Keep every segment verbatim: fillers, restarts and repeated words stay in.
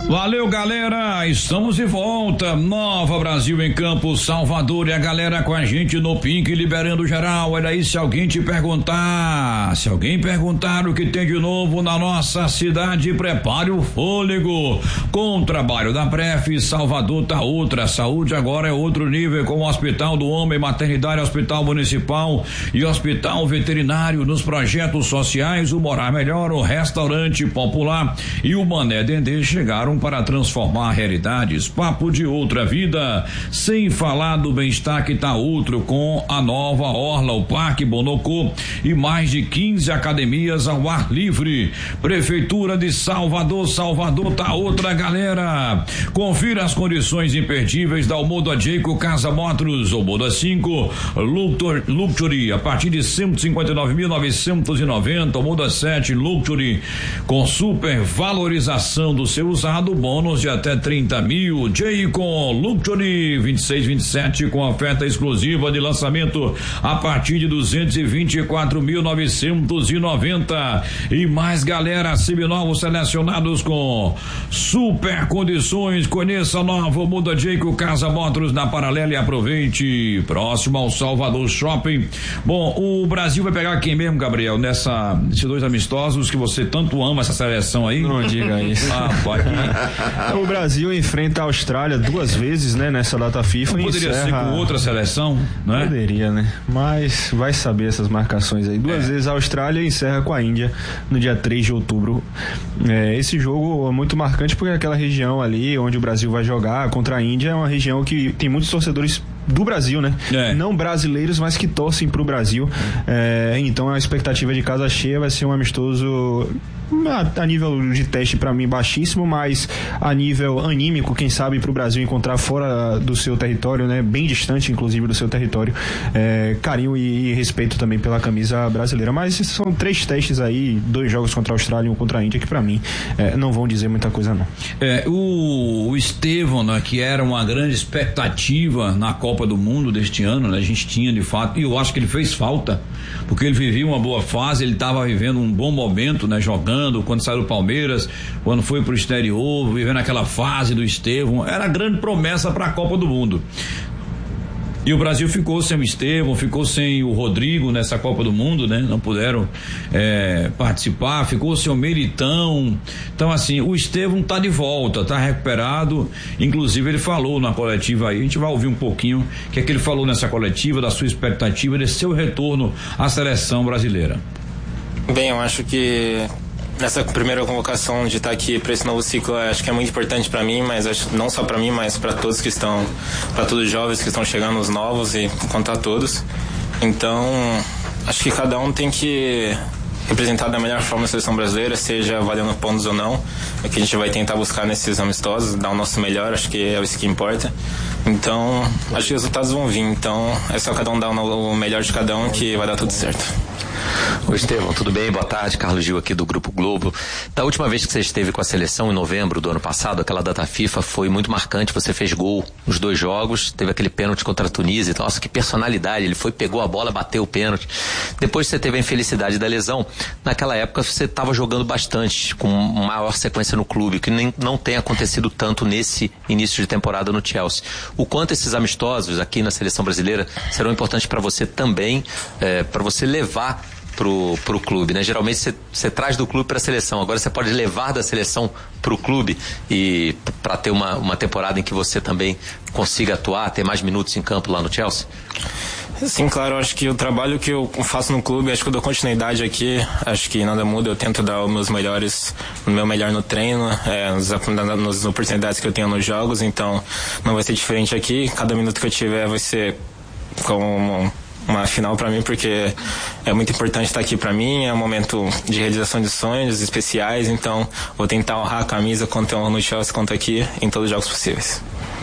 Valeu, galera, estamos de volta. Nova Brasil em Campo, Salvador, e a galera com a gente no Pink, liberando geral. Olha aí, se alguém te perguntar, se alguém perguntar o que tem de novo na nossa cidade, prepare o fôlego. Com o trabalho da Pref, Salvador tá outra, saúde agora é outro nível, com o Hospital do Homem, Maternidade, Hospital Municipal e Hospital Veterinário. Nos projetos sociais, o Morar Melhor, o Restaurante Popular e o Mané Dendê chegaram para transformar realidades. Papo de outra vida, sem falar do bem-estar que tá outro, com a nova orla, o Parque Bonocô e mais de quinze academias ao ar livre. Prefeitura de Salvador, Salvador tá outra, galera. Confira as condições imperdíveis da Omoda Jayco Casa Motors, Omoda cinco Luxury a partir de cento e cinquenta e nove mil novecentos e noventa, Omoda sete Luxury com super valorização do seu usado, bônus de até trinta mil. Jayco Luxury vinte e seis, vinte e sete com oferta exclusiva de lançamento a partir de duzentos e vinte e quatro mil novecentos e noventa. E mais, galera, seminovos selecionados com super condições. Conheça a nova Omoda Jayco Casa Motors na Paralela e aproveite. Próximo ao Salvador Shopping. Bom, o Brasil vai pegar quem mesmo, Gabriel, nessa, nesses dois amistosos que você tanto ama, essa seleção aí? Não diga isso. Ah, pode. O Brasil enfrenta a Austrália duas vezes, né, nessa data FIFA. Não poderia encerra... ser com outra seleção, né? Poderia, né? Mas vai saber essas marcações aí. Duas é. vezes a Austrália encerra com a Índia no dia três de outubro. É, esse jogo é muito marcante porque aquela região ali onde o Brasil vai jogar contra a Índia é uma região que tem muitos torcedores do Brasil, né? É. Não brasileiros, mas que torcem pro Brasil. É, então a expectativa de casa cheia vai ser um amistoso a, a nível de teste para mim baixíssimo, mas a nível anímico, quem sabe pro Brasil encontrar fora do seu território, né? Bem distante inclusive do seu território, é, carinho e, e respeito também pela camisa brasileira. Mas são três testes aí, dois jogos contra a Austrália e um contra a Índia, que para mim é, não vão dizer muita coisa não. É, o, o Estevão, né, que era uma grande expectativa na Copa do Mundo deste ano, né? A gente tinha de fato, e eu acho que ele fez falta, porque ele vivia uma boa fase, ele estava vivendo um bom momento, né? Jogando, quando saiu do Palmeiras, quando foi pro exterior, vivendo aquela fase do Estevão, era a grande promessa para a Copa do Mundo. E o Brasil ficou sem o Estevão, ficou sem o Rodrigo nessa Copa do Mundo, né? Não puderam é, participar, ficou sem o Militão. Então, assim, o Estevão tá de volta, tá recuperado. Inclusive, ele falou na coletiva aí, a gente vai ouvir um pouquinho o que é que ele falou nessa coletiva, da sua expectativa de seu retorno à seleção brasileira. Bem, eu acho que essa primeira convocação de estar aqui para esse novo ciclo, acho que é muito importante para mim, mas acho não só para mim, mas para todos que estão, para todos os jovens que estão chegando, os novos, e contar todos. Então, acho que cada um tem que representar da melhor forma a seleção brasileira, seja valendo pontos ou não. É que a gente vai tentar buscar nesses amistosos, dar o nosso melhor, acho que é isso que importa. Então, acho que os resultados vão vir. Então, é só cada um dar o melhor de cada um que vai dar tudo certo. Oi, Estevão, tudo bem? Boa tarde, Carlos Gil aqui do Grupo Globo. Da última vez que você esteve com a seleção, em novembro do ano passado, aquela data FIFA foi muito marcante, você fez gol nos dois jogos, teve aquele pênalti contra a Tunísia, nossa, que personalidade, ele foi, pegou a bola, bateu o pênalti. Depois você teve a infelicidade da lesão, naquela época você estava jogando bastante, com maior sequência no clube, que nem, não tem acontecido tanto nesse início de temporada no Chelsea. O quanto esses amistosos aqui na seleção brasileira serão importantes para você também, é, para você levar pro, pro clube, né? Geralmente você, você traz do clube para a seleção, agora você pode levar da seleção pro clube e para ter uma, uma temporada em que você também consiga atuar, ter mais minutos em campo lá no Chelsea? Sim, claro, acho que o trabalho que eu faço no clube, acho que eu dou continuidade aqui, acho que nada muda, eu tento dar os meus melhores, o meu melhor no treino, é, nas, nas oportunidades que eu tenho nos jogos, então não vai ser diferente aqui, cada minuto que eu tiver vai ser como uma final para mim, porque é muito importante estar aqui para mim, é um momento de realização de sonhos especiais, então vou tentar honrar a camisa quanto no Chelsea quanto aqui, em todos os jogos possíveis.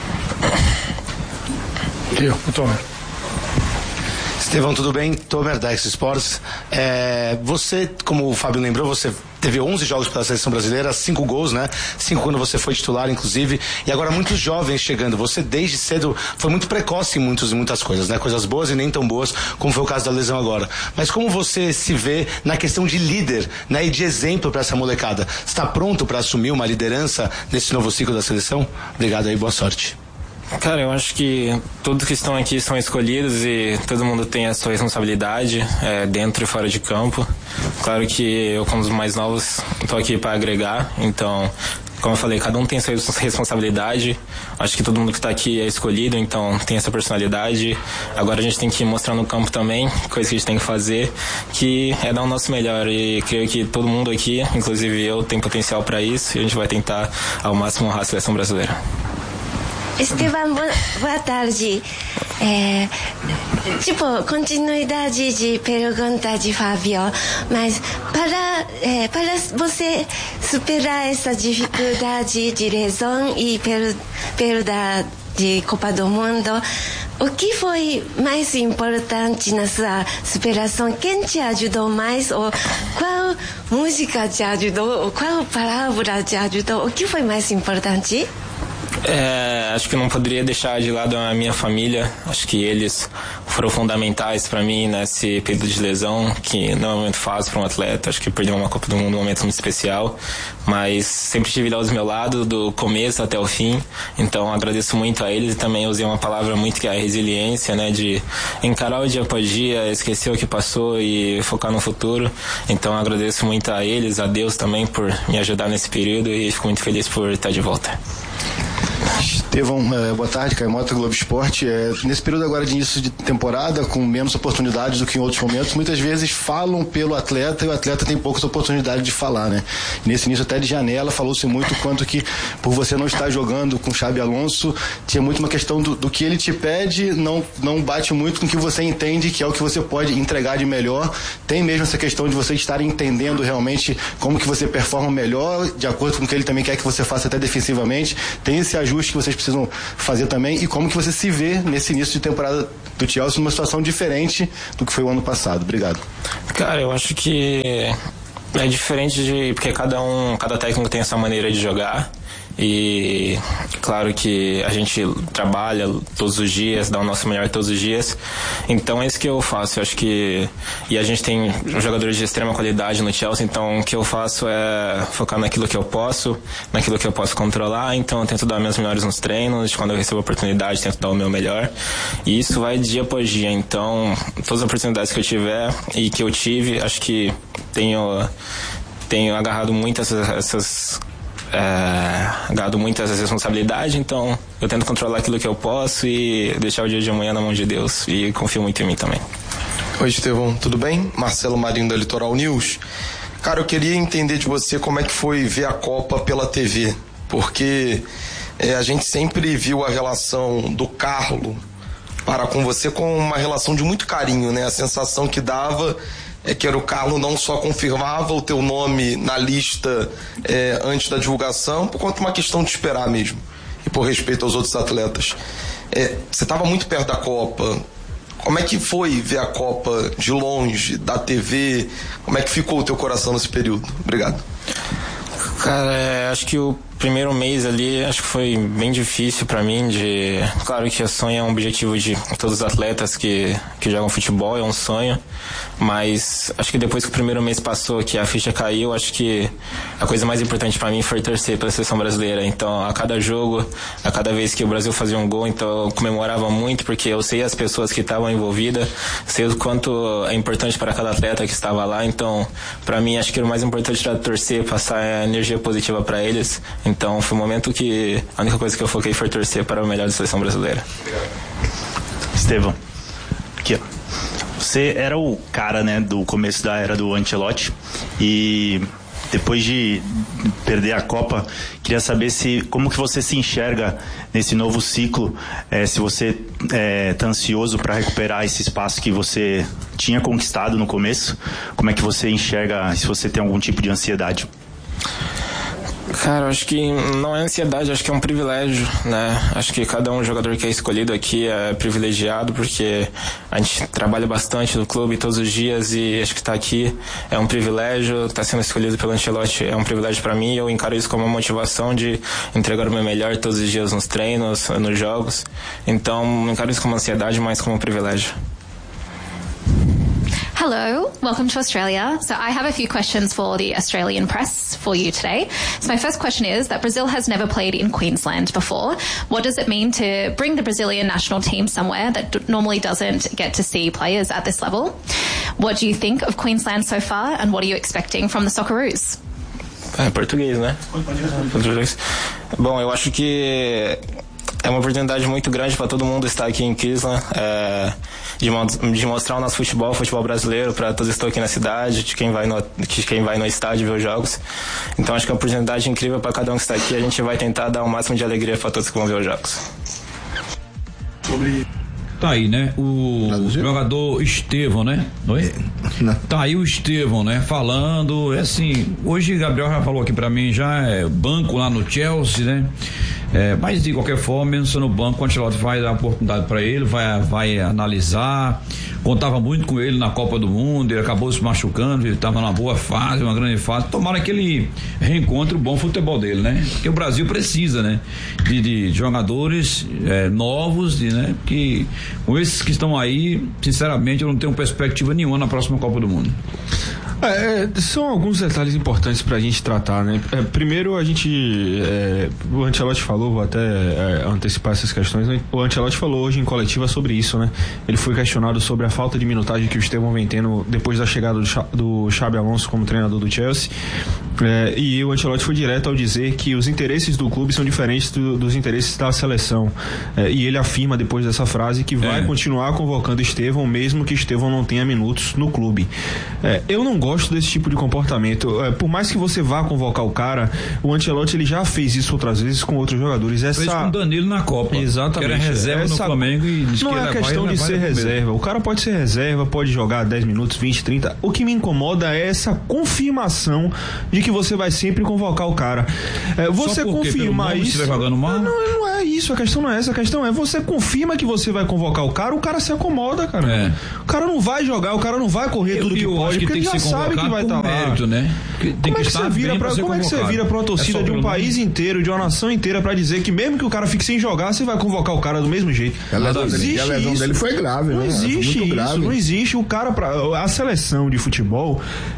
Eu, Tomer. Estevão, tudo bem? Tomer, da X Sports. É, você, como o Fábio lembrou, você teve onze jogos pela seleção brasileira, cinco gols, né? Cinco quando você foi titular, inclusive. E agora muitos jovens chegando. Você desde cedo foi muito precoce em, muitos, em muitas coisas, né? Coisas boas e nem tão boas, como foi o caso da lesão agora. Mas como você se vê na questão de líder, né? E de exemplo para essa molecada? Está pronto para assumir uma liderança nesse novo ciclo da seleção? Obrigado aí, boa sorte. Cara, eu acho que todos que estão aqui são escolhidos e todo mundo tem a sua responsabilidade, é, dentro e fora de campo. Claro que eu, como os mais novos, estou aqui para agregar, então, como eu falei, cada um tem sua responsabilidade. Acho que todo mundo que está aqui é escolhido, então tem essa personalidade. Agora a gente tem que mostrar no campo também, coisa que a gente tem que fazer, que é dar o nosso melhor. E creio que todo mundo aqui, inclusive eu, tem potencial para isso e a gente vai tentar ao máximo honrar a seleção brasileira. Estevam, boa tarde. É, tipo, continuidade de pergunta de Fábio, mas para, é, para você superar essa dificuldade de lesão e per, perda de Copa do Mundo, o que foi mais importante na sua superação? Quem te ajudou mais? Ou qual música te ajudou? Ou qual palavra te ajudou? O que foi mais importante? É, acho que não poderia deixar de lado a minha família. Acho que eles foram fundamentais para mim nesse período de lesão, que não é um momento fácil para um atleta. Acho que perder uma Copa do Mundo é um momento muito especial, mas sempre tive eles ao meu lado do começo até o fim. Então agradeço muito a eles e também usei uma palavra muito que é a resiliência, né, de encarar o dia após dia, esquecer o que passou e focar no futuro. Então agradeço muito a eles, a Deus também por me ajudar nesse período e fico muito feliz por estar de volta. Estevão, é, boa tarde, Caio Mota, Globo Esporte. É, nesse período agora de início de temporada, com menos oportunidades do que em outros momentos, muitas vezes falam pelo atleta e o atleta tem poucas oportunidades de falar, né? Nesse início até de janela, falou-se muito quanto que, por você não estar jogando com o Xabi Alonso, tinha muito uma questão do, do que ele te pede, não, não bate muito com o que você entende que é o que você pode entregar de melhor. Tem mesmo essa questão de você estar entendendo realmente como que você performa melhor, de acordo com o que ele também quer que você faça até defensivamente. Tem esse ajuste que vocês precisam fazer também, e como que você se vê nesse início de temporada do Chelsea numa situação diferente do que foi o ano passado. Obrigado. Cara, eu acho que é diferente de, porque cada um, cada técnico tem a sua maneira de jogar. E claro que a gente trabalha todos os dias, dá o nosso melhor todos os dias. Então é isso que eu faço. Eu acho que, e a gente tem jogadores de extrema qualidade no Chelsea, então o que eu faço é focar naquilo que eu posso, naquilo que eu posso controlar. Então eu tento dar minhas melhores nos treinos, quando eu recebo a oportunidade tento dar o meu melhor, e isso vai dia após dia. Então todas as oportunidades que eu tiver e que eu tive, acho que tenho, tenho agarrado muito essas, essas É, dado muitas responsabilidades, então eu tento controlar aquilo que eu posso e deixar o dia de amanhã na mão de Deus, e confio muito em mim também. Oi, Estevão, tudo bem? Marcelo Marinho da Litoral News. Cara, eu queria entender de você como é que foi ver a Copa pela T V, porque é, a gente sempre viu a relação do Carlo para com você com uma relação de muito carinho, né? A sensação que dava é que era o Carlo não só confirmava o teu nome na lista é, antes da divulgação, por conta de uma questão de esperar mesmo, e por respeito aos outros atletas. É, você estava muito perto da Copa. Como é que foi ver a Copa de longe, da T V? Como é que ficou o teu coração nesse período? Obrigado. Cara, é, acho que o primeiro mês ali, acho que foi bem difícil pra mim de... Claro que o sonho é um objetivo de todos os atletas que, que jogam futebol, é um sonho, mas acho que depois que o primeiro mês passou, que a ficha caiu, acho que a coisa mais importante pra mim foi torcer pela seleção brasileira. Então, a cada jogo, a cada vez que o Brasil fazia um gol, então eu comemorava muito, porque eu sei as pessoas que estavam envolvidas, sei o quanto é importante para cada atleta que estava lá. Então, pra mim, acho que o mais importante era torcer, passar a energia positiva pra eles. Então foi um momento que a única coisa que eu foquei foi torcer para o melhor da seleção brasileira. Estevão, aqui ó. Você era o cara, né, do começo da era do Ancelotti, e depois de perder a Copa, queria saber se como que você se enxerga nesse novo ciclo, é, se você está é, ansioso para recuperar esse espaço que você tinha conquistado no começo, como é que você enxerga, se você tem algum tipo de ansiedade? Cara, eu acho que não é ansiedade, acho que é um privilégio, né? Acho que cada um jogador que é escolhido aqui é privilegiado, porque a gente trabalha bastante no clube todos os dias e acho que estar aqui é um privilégio, estar sendo escolhido pelo Ancelotti é um privilégio para mim, e eu encaro isso como uma motivação de entregar o meu melhor todos os dias nos treinos, nos jogos. Então, não encaro isso como ansiedade, mas como um privilégio. Hello, welcome to Australia. So I have a few questions for the Australian press for you today. So my first question is that Brazil has never played in Queensland before. What does it mean to bring the Brazilian national team somewhere that d- normally doesn't get to see players at this level? What do you think of Queensland so far, and what are you expecting from the Socceroos? É português, né? Português. Bom, eu acho que é uma oportunidade muito grande para todo mundo estar aqui em Queensland, é, de, de mostrar o nosso futebol, o futebol brasileiro, para todos que estão aqui na cidade, de quem vai no, de quem vai no estádio ver os jogos. Então acho que é uma oportunidade incrível para cada um que está aqui. A gente vai tentar dar o máximo de alegria para todos que vão ver os jogos. Tá aí, né? O jogador Estevão, né? Oi? Não. Tá aí o Estevão, né? Falando, é assim, hoje Gabriel já falou aqui pra mim, já é banco lá no Chelsea, né? É, mas de qualquer forma, mesmo sendo banco, o Ancelotti vai dar oportunidade para ele, vai, vai analisar. Contava muito com ele na Copa do Mundo, ele acabou se machucando, ele estava numa boa fase, uma grande fase. Tomara que ele reencontre o bom futebol dele, né? Porque o Brasil precisa, né? De, de jogadores é, novos, de, né? Que com esses que estão aí, sinceramente, eu não tenho perspectiva nenhuma na próxima Copa do Mundo. É, são alguns detalhes importantes pra gente tratar, né? É, primeiro a gente, é, o Ancelotti falou, vou até é, antecipar essas questões, né? O Ancelotti falou hoje em coletiva sobre isso, né? Ele foi questionado sobre a falta de minutagem que o Estevão vem tendo depois da chegada do, Xa, do Xabi Alonso como treinador do Chelsea, é, e o Ancelotti foi direto ao dizer que os interesses do clube são diferentes do, dos interesses da seleção, é, e ele afirma depois dessa frase que vai é. continuar convocando Estevão mesmo que Estevão não tenha minutos no clube. É, eu não gosto desse tipo de comportamento. É, por mais que você vá convocar o cara, o Ancelotti ele já fez isso outras vezes com outros jogadores. Essa... Fez com o Danilo na Copa. Exatamente. Que era reserva Essa... no Flamengo e disse não que é questão de ser reserva. O cara pode ser reserva, pode jogar dez minutos, vinte, trinta. O que me incomoda é essa confirmação de que você vai sempre convocar o cara. É, você confirmar isso. Você vai jogando mal? Não, não, não é isso. A questão não é essa. A questão é você confirma que você vai convocar o cara, o cara se acomoda, cara. É. O cara não vai jogar, o cara não vai correr eu, tudo que pode, porque ele já sabe que vai estar lá. Mérito, né? Tem como é que você vira pra, como é que você vira pra uma torcida é de um país nome. inteiro, de uma nação inteira, pra dizer que mesmo que o cara fique sem jogar, você vai convocar o cara do mesmo jeito? A lesão, dele, a lesão dele foi grave, não né? Existe muito isso, grave. Não existe. O cara pra, a seleção de futebol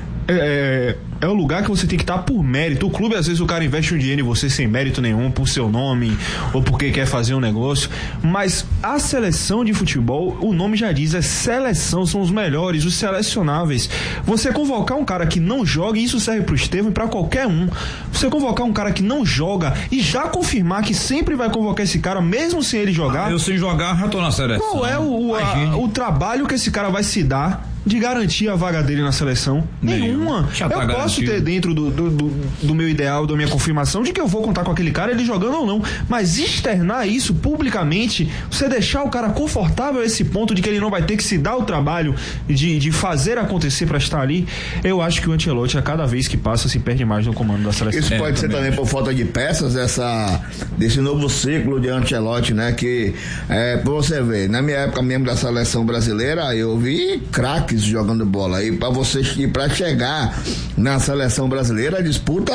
é, é o lugar que você tem que estar por mérito. O clube, às vezes, o cara investe um dinheiro em você sem mérito nenhum, por seu nome ou porque quer fazer um negócio, mas a seleção de futebol, o nome já diz, é seleção, são os melhores, os selecionáveis. Você convocar um cara que não joga, e isso serve pro Estevão e pra qualquer um, você convocar um cara que não joga e já confirmar que sempre vai convocar esse cara, mesmo sem ele jogar. Ah, eu sem jogar, já tô na seleção. Qual é o, a, o trabalho que esse cara vai se dar de garantir a vaga dele na seleção? Nenhuma. Eu tá posso garantido. ter dentro do, do, do, do meu ideal, da minha confirmação de que eu vou contar com aquele cara, ele jogando ou não, mas externar isso publicamente, você deixar o cara confortável a esse ponto de que ele não vai ter que se dar o trabalho de, de fazer acontecer pra estar ali, eu acho que o Ancelotti a cada vez que passa se perde mais no comando da seleção. Isso é, pode ser também por falta de peças dessa, desse novo ciclo de Ancelotti, né, que é, pra você ver, na minha época mesmo da seleção brasileira, eu vi craques jogando bola, e para você e para chegar na seleção brasileira a disputa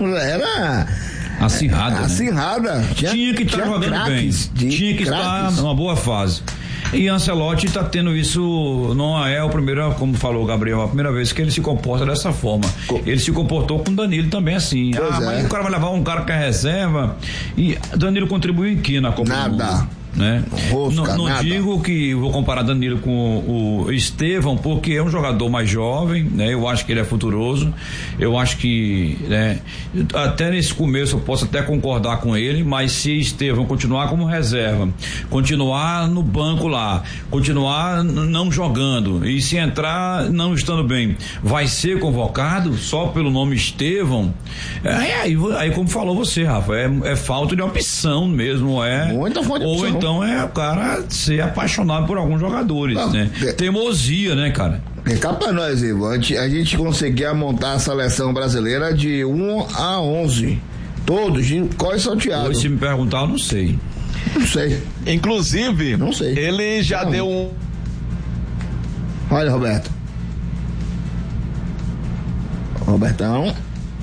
era acirrada, né? acirrada. Tinha, tinha que estar tá jogando bem, tinha que estar numa boa fase. E Ancelotti está tendo isso, não é o primeiro, como falou o Gabriel, a primeira vez que ele se comporta dessa forma. Ele se comportou com o Danilo também assim. Pois ah, é. Mas o cara vai levar um cara que é reserva, e Danilo contribuiu em que na Copa Nada. do Mundo? Né? Rosca, não não digo que vou comparar Danilo com o Estevão, porque é um jogador mais jovem, né? Eu acho que ele é futuroso, eu acho que, né? Até nesse começo eu posso até concordar com ele, mas se Estevão continuar como reserva, continuar no banco lá, continuar não jogando, e se entrar não estando bem, vai ser convocado só pelo nome Estevão, aí, aí, aí como falou você, Rafa, é, é falta de opção mesmo, é muita falta de ou opção. Então é o cara ser apaixonado por alguns jogadores, não, né? É, teimosia, né, cara? É cá pra nós, Ivo. A gente, a gente conseguia montar a seleção brasileira de um a onze. Todos, qual é salteado? Hoje, se me perguntar, eu não sei. Não sei. Inclusive, não sei. Ele já não. deu um. Olha, Roberto. Robertão.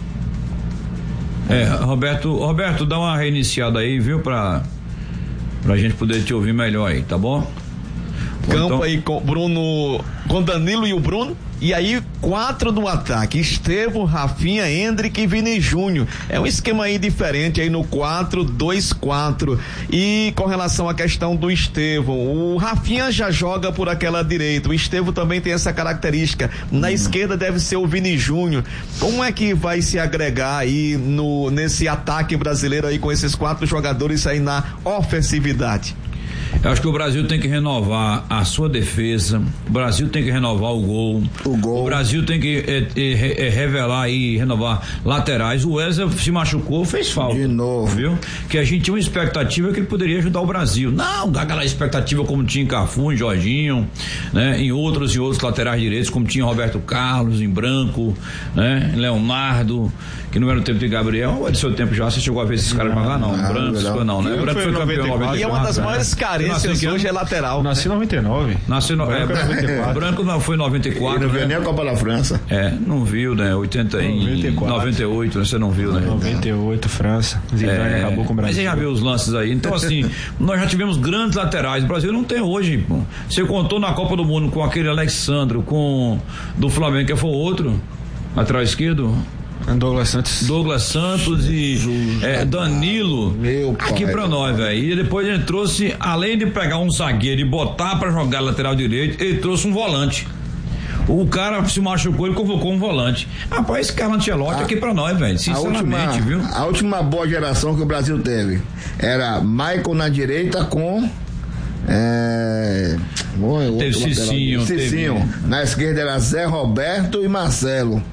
É, Roberto, Roberto, dá uma reiniciada aí, viu, pra, pra gente poder te ouvir melhor aí, tá bom? Campo então... aí com Bruno, com Danilo e o Bruno. E aí, quatro no ataque: Estevão, Rafinha, Hendrick e Vini Júnior. É um esquema aí diferente aí no quatro dois quatro. E com relação à questão do Estevão, o Rafinha já joga por aquela direita. O Estevão também tem essa característica. Na hum. esquerda deve ser o Vini Júnior. Como é que vai se agregar aí no, nesse ataque brasileiro aí com esses quatro jogadores aí na ofensividade? Eu acho que o Brasil tem que renovar a sua defesa, o Brasil tem que renovar o gol, o, gol. o Brasil tem que é, é, é, revelar e renovar laterais. O Wesley se machucou, fez falta. De novo. Viu? Que a gente tinha uma expectativa que ele poderia ajudar o Brasil. Não, aquela expectativa como tinha em Cafu, em Jorginho, né? Em outros e outros laterais direitos, como tinha Roberto Carlos, em Branco, né? Leonardo, que não era o tempo de Gabriel, ou é do seu tempo já? Você chegou a ver esses caras jogar? Não, não, Branco, não, não, né? Branco foi campeão noventa e quatro. E é uma das maiores carências hoje é lateral. Nasci em noventa e nove. Nasci no, é, noventa e quatro. Branco não foi em noventa e quatro. Ele não viu né? nem a Copa da França. É, não viu, né? oitenta e noventa e quatro. noventa e oito, né? Você não viu, né? noventa e oito, França. Zidane é, acabou com o Brasil. Mas você já viu os lances aí. Então, assim, nós já tivemos grandes laterais. O Brasil não tem hoje, pô. Você contou na Copa do Mundo com aquele Alexandro, com do Flamengo, que foi outro, lateral esquerdo. Douglas Santos. Douglas Santos e é, Danilo. Meu aqui pai, pra nós, velho. E depois ele trouxe, além de pegar um zagueiro e botar pra jogar lateral direito, ele trouxe um volante. O cara se machucou, ele convocou um volante. Rapaz, esse Carlo Ancelotti aqui pra nós, velho. Sinceramente, a última, viu? A última boa geração que o Brasil teve era Michael na direita com. É, teve Cicinho. Cicinho. Teve... Na esquerda era Zé Roberto e Marcelo.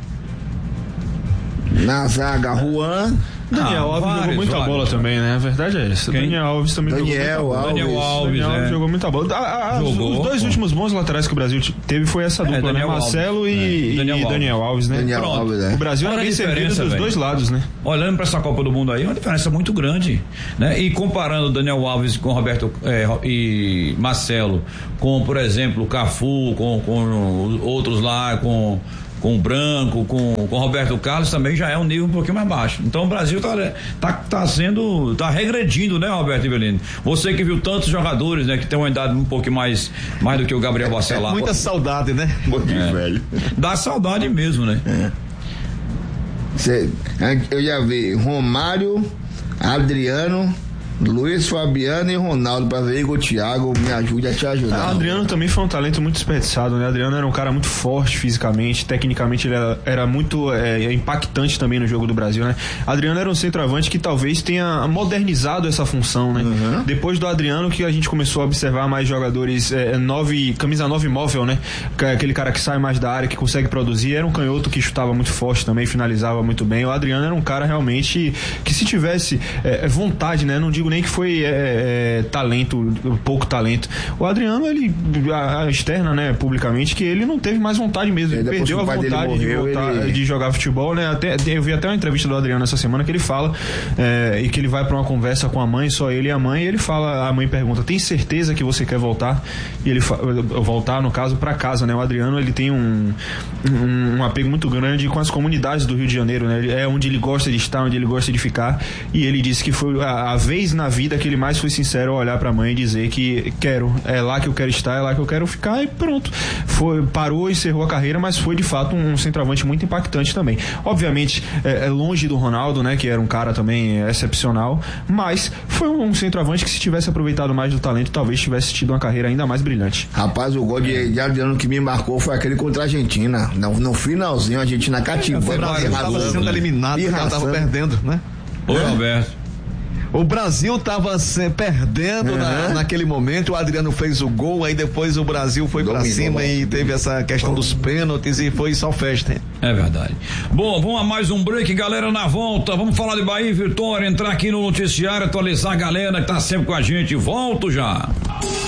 Na zaga, Juan. Daniel ah, Alves vários, jogou muita vários. bola também, né? A verdade é essa. Quem? Daniel Alves também Daniel jogou muita bola. Alves. Daniel Alves, Daniel Alves é. jogou muita bola. A, a, jogou, os dois pô. últimos bons laterais que o Brasil teve foi essa dupla, é, né? Marcelo Alves. e, é. Daniel, e Alves. Daniel Alves, né? Daniel Pronto. Alves, é. O Brasil era bem servido dos véio. dois lados, né? Olhando para essa Copa do Mundo aí, é uma diferença muito grande, né? E comparando Daniel Alves com Roberto é, e Marcelo, com, por exemplo, Cafu, com, com outros lá, com com o Branco, com com Roberto Carlos, também já é um nível um pouquinho mais baixo. Então o Brasil tá tá, tá sendo, tá regredindo, né, Roberto Ivelino? Você que viu tantos jogadores, né, que tem uma idade um pouco mais mais do que o Gabriel Bacelar. É muita saudade, né? Muito é. velho. Dá saudade mesmo, né? É. Cê, eu já vi Romário, Adriano, Luiz Fabiano e Ronaldo, para ver Igor Thiago me ajude a te ajudar. Ah, Adriano também foi um talento muito desperdiçado, né? Adriano era um cara muito forte fisicamente, tecnicamente ele era, era muito é, impactante também no jogo do Brasil, né? Adriano era um centroavante que talvez tenha modernizado essa função, né? Uhum. Depois do Adriano que a gente começou a observar mais jogadores é, nove, camisa nove móvel, né? Aquele cara que sai mais da área, que consegue produzir, era um canhoto que chutava muito forte também, finalizava muito bem. O Adriano era um cara realmente que, se tivesse é, vontade, né? Não digo nem que foi é, é, talento, pouco talento. O Adriano, ele a, a externa, né, publicamente, que ele não teve mais vontade mesmo, ele perdeu a vontade morreu, de, voltar, ele... de jogar futebol, né? Até, eu vi até uma entrevista do Adriano essa semana que ele fala é, e que ele vai pra uma conversa com a mãe, só ele e a mãe, e ele fala, a mãe pergunta: tem certeza que você quer voltar? E ele fala, voltar, no caso, pra casa, né? O Adriano, ele tem um, um, um apego muito grande com as comunidades do Rio de Janeiro, né? É onde ele gosta de estar, onde ele gosta de ficar, e ele disse que foi a, a vez na vida que ele mais foi sincero ao olhar pra mãe e dizer que quero, é lá que eu quero estar, é lá que eu quero ficar, e pronto. Foi, parou, encerrou a carreira, mas foi de fato um centroavante muito impactante também. Obviamente, é, é longe do Ronaldo, né, que era um cara também excepcional, mas foi um, um centroavante que, se tivesse aproveitado mais do talento, talvez tivesse tido uma carreira ainda mais brilhante. Rapaz, o gol de, de Adriano que me marcou foi aquele contra a Argentina. No, no finalzinho, a Argentina cativando. O Brasil estava sendo eliminado, estava perdendo, né? Oi, Roberto. O Brasil estava perdendo uhum. na, naquele momento, o Adriano fez o gol, aí depois o Brasil foi para cima e teve essa questão dos pênaltis e foi só festa. Hein? É verdade. Bom, vamos a mais um break, galera. Na volta, vamos falar de Bahia e Vitória, entrar aqui no noticiário, atualizar a galera que tá sempre com a gente. Volto já.